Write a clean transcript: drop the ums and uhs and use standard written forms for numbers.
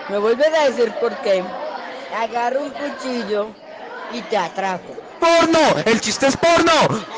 Me vuelves a decir por qué. Agarro un cuchillo y te atraco. ¡Porno! ¡El chiste es porno!